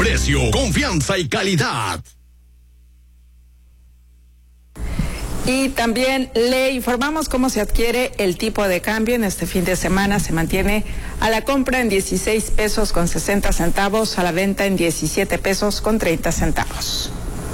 precio, confianza y calidad. Y también le informamos cómo se adquiere el tipo de cambio. En este fin de semana se mantiene a la compra en 16 pesos con 60 centavos, a la venta en 17 pesos con 30 centavos.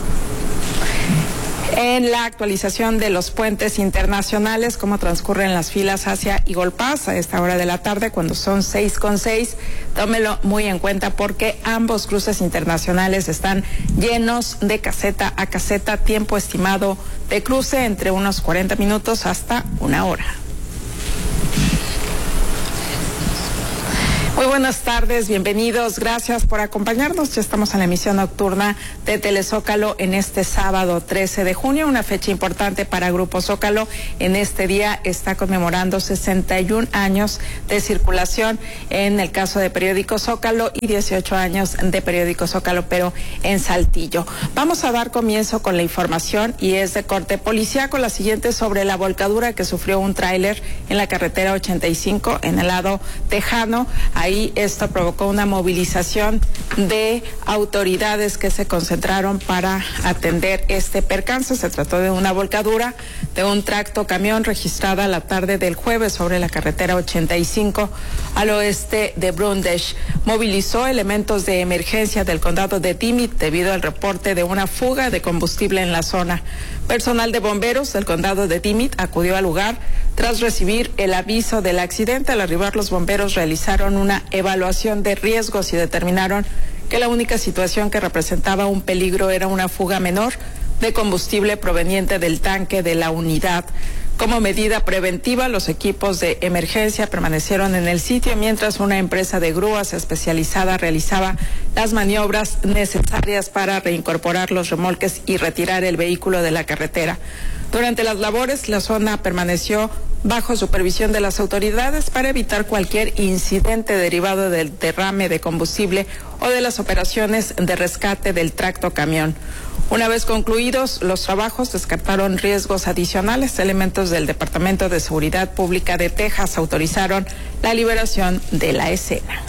En la actualización de los puentes internacionales, cómo transcurren las filas hacia Eagle Pass a esta hora de la tarde, cuando son 6:06, tómelo muy en cuenta porque ambos cruces internacionales están llenos de caseta a caseta, tiempo estimado de cruce entre unos 40 minutos hasta una hora. Muy buenas tardes, bienvenidos, gracias por acompañarnos. Ya estamos en la emisión nocturna de Telezócalo en este sábado 13 de junio, una fecha importante para Grupo Zócalo. En este día está conmemorando 61 años de circulación en el caso de Periódico Zócalo y 18 años de Periódico Zócalo, pero en Saltillo. Vamos a dar comienzo con la información y es de corte policíaco. La siguiente sobre la volcadura que sufrió un tráiler en la carretera 85 en el lado tejano. Ahí esto provocó una movilización de autoridades que se concentraron para atender este percance. Se trató de una volcadura de un tracto camión registrada la tarde del jueves sobre la carretera 85 al oeste de Brundage. Movilizó elementos de emergencia del condado de Dimmitt debido al reporte de una fuga de combustible en la zona. Personal de bomberos del condado de Dimmitt acudió al lugar tras recibir el aviso del accidente. Al arribar, los bomberos realizaron una evaluación de riesgos y determinaron que la única situación que representaba un peligro era una fuga menor de combustible proveniente del tanque de la unidad. Como medida preventiva, los equipos de emergencia permanecieron en el sitio mientras una empresa de grúas especializada realizaba las maniobras necesarias para reincorporar los remolques y retirar el vehículo de la carretera. Durante las labores, la zona permaneció bajo supervisión de las autoridades para evitar cualquier incidente derivado del derrame de combustible o de las operaciones de rescate del tracto camión. Una vez concluidos los trabajos, descartaron riesgos adicionales. Elementos del Departamento de Seguridad Pública de Texas autorizaron la liberación de la escena.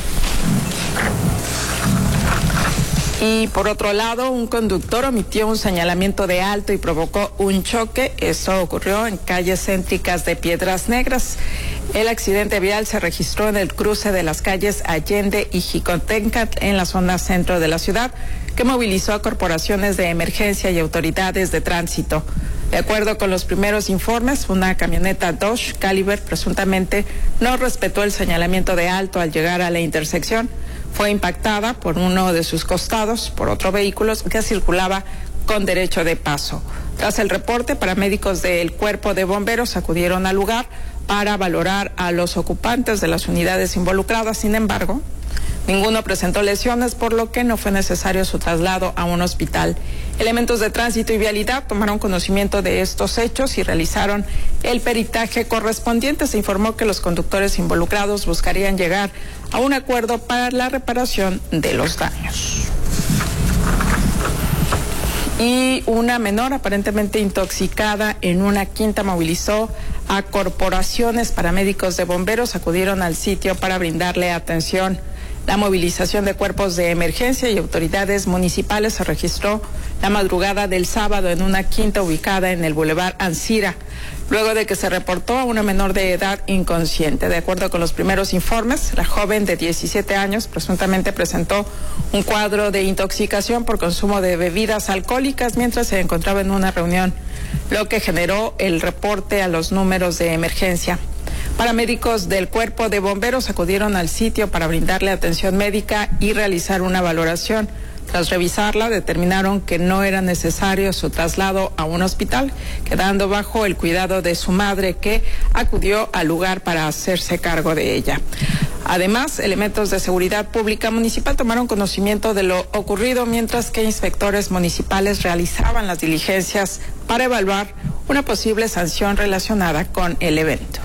Y por otro lado, un conductor omitió un señalamiento de alto y provocó un choque. Esto ocurrió en calles céntricas de Piedras Negras. El accidente vial se registró en el cruce de las calles Allende y Jicotencat en la zona centro de la ciudad, que movilizó a corporaciones de emergencia y autoridades de tránsito. De acuerdo con los primeros informes, una camioneta Dodge Caliber presuntamente no respetó el señalamiento de alto al llegar a la intersección. Fue impactada por uno de sus costados por otro vehículo que circulaba con derecho de paso. Tras el reporte, paramédicos del Cuerpo de Bomberos acudieron al lugar para valorar a los ocupantes de las unidades involucradas. Sin embargo, ninguno presentó lesiones, por lo que no fue necesario su traslado a un hospital. Elementos de tránsito y vialidad tomaron conocimiento de estos hechos y realizaron el peritaje correspondiente. Se informó que los conductores involucrados buscarían llegar a un acuerdo para la reparación de los daños. Y una menor aparentemente intoxicada en una quinta movilizó a corporaciones. Paramédicos de bomberos acudieron al sitio para brindarle atención. La movilización de cuerpos de emergencia y autoridades municipales se registró la madrugada del sábado en una quinta ubicada en el Boulevard Ancira, luego de que se reportó a una menor de edad inconsciente. De acuerdo con los primeros informes, la joven de 17 años presuntamente presentó un cuadro de intoxicación por consumo de bebidas alcohólicas mientras se encontraba en una reunión, lo que generó el reporte a los números de emergencia. Paramédicos del Cuerpo de Bomberos acudieron al sitio para brindarle atención médica y realizar una valoración. Tras revisarla, determinaron que no era necesario su traslado a un hospital, quedando bajo el cuidado de su madre, que acudió al lugar para hacerse cargo de ella. Además, elementos de seguridad pública municipal tomaron conocimiento de lo ocurrido, mientras que inspectores municipales realizaban las diligencias para evaluar una posible sanción relacionada con el evento.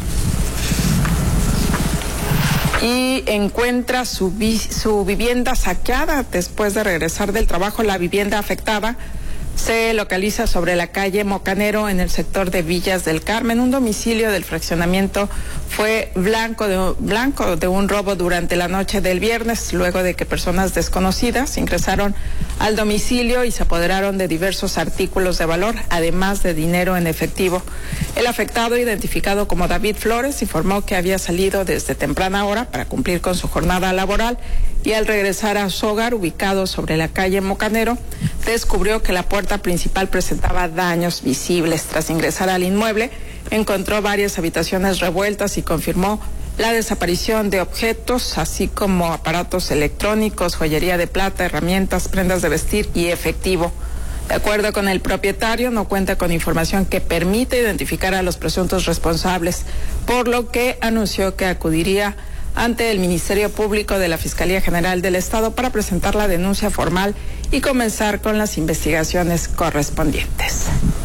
Y encuentra su vivienda saqueada. Después de regresar del trabajo, la vivienda afectada se localiza sobre la calle Mocanero en el sector de Villas del Carmen. Un domicilio del fraccionamiento fue blanco de un robo durante la noche del viernes, luego de que personas desconocidas ingresaron al domicilio y se apoderaron de diversos artículos de valor, además de dinero en efectivo. El afectado, identificado como David Flores, informó que había salido desde temprana hora para cumplir con su jornada laboral y al regresar a su hogar, ubicado sobre la calle Mocanero, descubrió que la puerta principal presentaba daños visibles. Tras ingresar al inmueble, encontró varias habitaciones revueltas y confirmó la desaparición de objetos, así como aparatos electrónicos, joyería de plata, herramientas, prendas de vestir y efectivo. De acuerdo con el propietario, no cuenta con información que permita identificar a los presuntos responsables, por lo que anunció que acudiría ante el Ministerio Público de la Fiscalía General del Estado para presentar la denuncia formal y comenzar con las investigaciones correspondientes.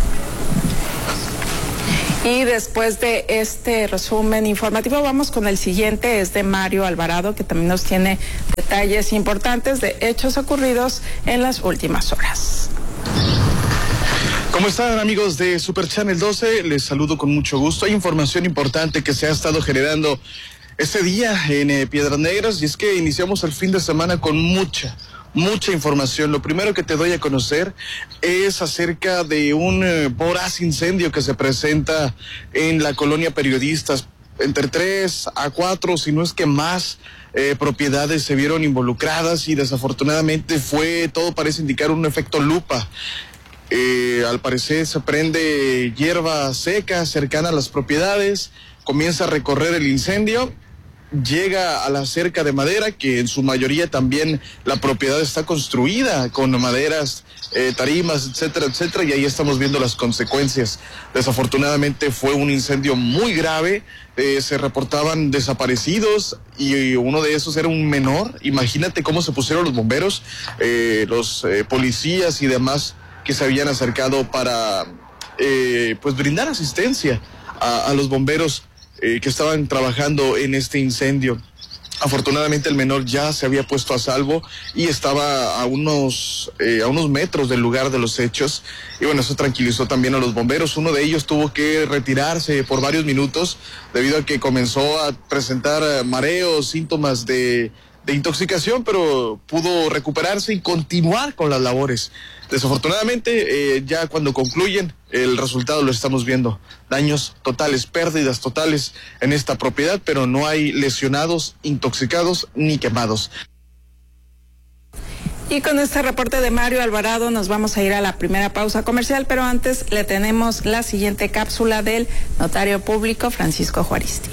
Y después de este resumen informativo, vamos con el siguiente, es de Mario Alvarado, que también nos tiene detalles importantes de hechos ocurridos en las últimas horas. ¿Cómo están, amigos de Super Channel 12? Les saludo con mucho gusto. Hay información importante que se ha estado generando este día en Piedras Negras, y es que iniciamos el fin de semana con mucha información. Lo primero que te doy a conocer es acerca de un voraz incendio que se presenta en la colonia Periodistas. Entre 3 a 4, si no es que más, propiedades se vieron involucradas y desafortunadamente todo parece indicar un efecto lupa. Al parecer se prende hierba seca cercana a las propiedades, comienza a recorrer el incendio, llega a la cerca de madera, que en su mayoría también la propiedad está construida con maderas, tarimas, etcétera, etcétera, y ahí estamos viendo las consecuencias. Desafortunadamente fue un incendio muy grave, se reportaban desaparecidos y uno de esos era un menor. Imagínate cómo se pusieron los bomberos, los policías y demás que se habían acercado para pues brindar asistencia a los bomberos que estaban trabajando en este incendio. Afortunadamente el menor ya se había puesto a salvo y estaba a unos metros del lugar de los hechos, y bueno, eso tranquilizó también a los bomberos. Uno de ellos tuvo que retirarse por varios minutos debido a que comenzó a presentar mareos, síntomas de intoxicación, pero pudo recuperarse y continuar con las labores. Desafortunadamente, ya cuando concluyen, el resultado lo estamos viendo. Daños totales, pérdidas totales en esta propiedad, pero no hay lesionados, intoxicados ni quemados. Y con este reporte de Mario Alvarado nos vamos a ir a la primera pausa comercial, pero antes le tenemos la siguiente cápsula del notario público Francisco Juaristi.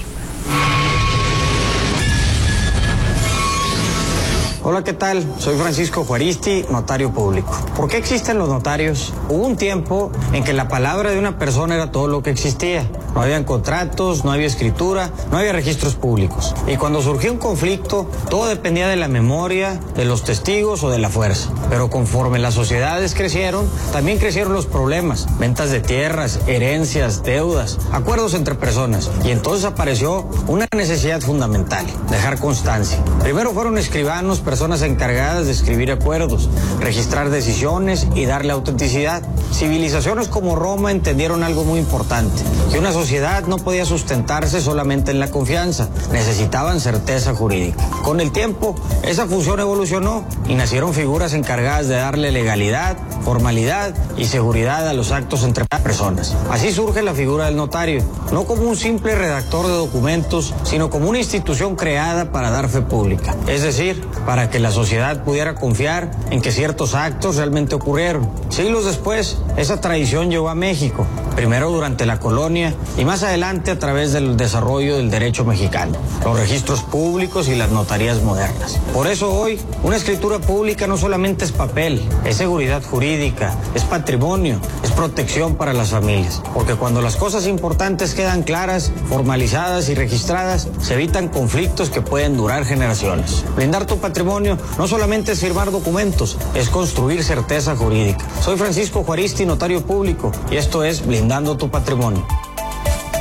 Hola, ¿qué tal? Soy Francisco Juaristi, notario público. ¿Por qué existen los notarios? Hubo un tiempo en que la palabra de una persona era todo lo que existía. No habían contratos, no había escritura, no había registros públicos. Y cuando surgió un conflicto, todo dependía de la memoria, de los testigos o de la fuerza. Pero conforme las sociedades crecieron, también crecieron los problemas. Ventas de tierras, herencias, deudas, acuerdos entre personas. Y entonces apareció una necesidad fundamental: dejar constancia. Primero fueron escribanos, personas encargadas de escribir acuerdos, registrar decisiones y darle autenticidad. Civilizaciones como Roma entendieron algo muy importante: que una sociedad no podía sustentarse solamente en la confianza, necesitaban certeza jurídica. Con el tiempo, esa función evolucionó y nacieron figuras encargadas de darle legalidad, formalidad y seguridad a los actos entre personas. Así surge la figura del notario, no como un simple redactor de documentos, sino como una institución creada para dar fe pública, es decir, para que la sociedad pudiera confiar en que ciertos actos realmente ocurrieron. Siglos después, esa tradición llegó a México, primero durante la colonia y más adelante a través del desarrollo del derecho mexicano, los registros públicos y las notarías modernas. Por eso hoy, una escritura pública no solamente es papel, es seguridad jurídica, es patrimonio, es protección para las familias, porque cuando las cosas importantes quedan claras, formalizadas y registradas, se evitan conflictos que pueden durar generaciones. Blindar tu patrimonio no solamente es firmar documentos, es construir certeza jurídica. Soy Francisco Juaristi, notario público, y esto es Blindando tu Patrimonio.